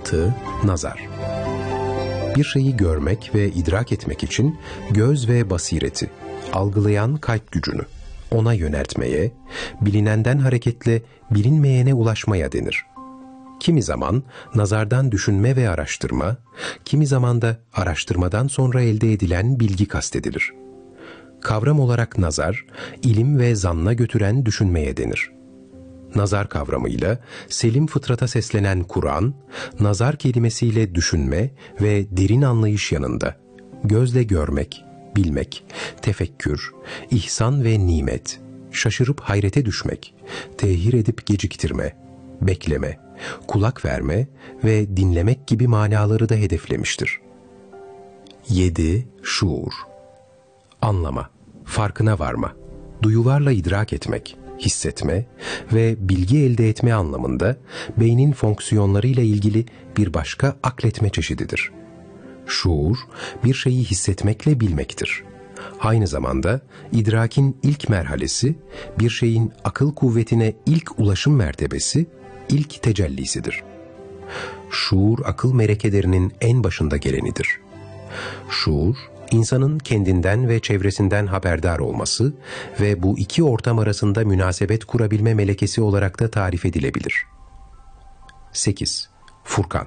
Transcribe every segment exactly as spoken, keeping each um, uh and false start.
altı. Nazar. Bir şeyi görmek ve idrak etmek için göz ve basireti, algılayan kalp gücünü ona yöneltmeye, bilinenden hareketle bilinmeyene ulaşmaya denir. Kimi zaman nazardan düşünme ve araştırma, kimi zaman da araştırmadan sonra elde edilen bilgi kastedilir. Kavram olarak nazar, ilim ve zanna götüren düşünmeye denir. Nazar kavramıyla selim fıtrata seslenen Kur'an, nazar kelimesiyle düşünme ve derin anlayış yanında gözle görmek, bilmek, tefekkür, ihsan ve nimet, şaşırıp hayrete düşmek, tehir edip geciktirme, bekleme, kulak verme ve dinlemek gibi manaları da hedeflemiştir. yedi. Şuur. Anlama, farkına varma, duyularla idrak etmek, hissetme ve bilgi elde etme anlamında beynin fonksiyonlarıyla ilgili bir başka akletme çeşididir. Şuur, bir şeyi hissetmekle bilmektir. Aynı zamanda idrakin ilk merhalesi, bir şeyin akıl kuvvetine ilk ulaşım mertebesi, ilk tecellisidir. Şuur, akıl melekelerinin en başında gelenidir. Şuur, insanın kendinden ve çevresinden haberdar olması ve bu iki ortam arasında münasebet kurabilme melekesi olarak da tarif edilebilir. sekiz. Furkan.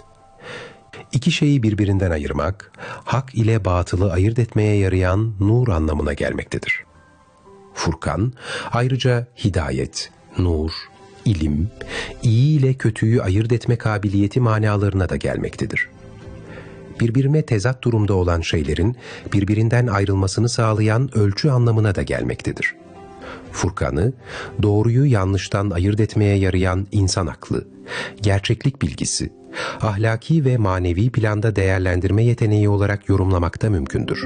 İki şeyi birbirinden ayırmak, hak ile batılı ayırt etmeye yarayan nur anlamına gelmektedir. Furkan, ayrıca hidayet, nur, ilim, iyi ile kötüyü ayırt etme kabiliyeti manalarına da gelmektedir. Birbirine tezat durumda olan şeylerin birbirinden ayrılmasını sağlayan ölçü anlamına da gelmektedir. Furkan'ı, doğruyu yanlıştan ayırt etmeye yarayan insan aklı, gerçeklik bilgisi, ahlaki ve manevi planda değerlendirme yeteneği olarak yorumlamak da mümkündür.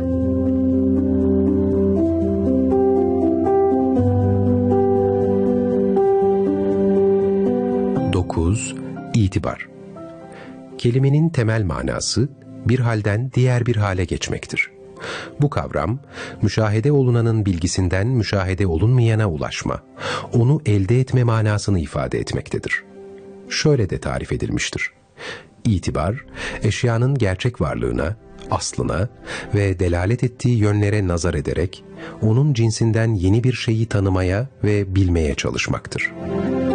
dokuz. İtibar. Kelimenin temel manası, bir halden diğer bir hale geçmektir. Bu kavram, müşahede olunanın bilgisinden müşahede olunmayana ulaşma, onu elde etme manasını ifade etmektedir. Şöyle de tarif edilmiştir. İtibar, eşyanın gerçek varlığına, aslına ve delalet ettiği yönlere nazar ederek, onun cinsinden yeni bir şeyi tanımaya ve bilmeye çalışmaktır.